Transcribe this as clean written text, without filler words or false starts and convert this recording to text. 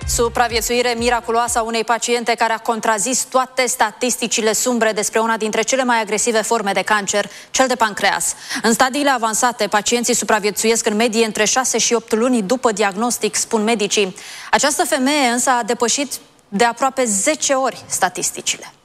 Supraviețuire miraculoasă a unei paciente care a contrazis toate statisticile sumbre despre una dintre cele mai agresive forme de cancer, cel de pancreas. În stadiile avansate, pacienții supraviețuiesc în medie între 6 și 8 luni după diagnostic, spun medicii. Această femeie însă a depășit de aproape 10 ori statisticile.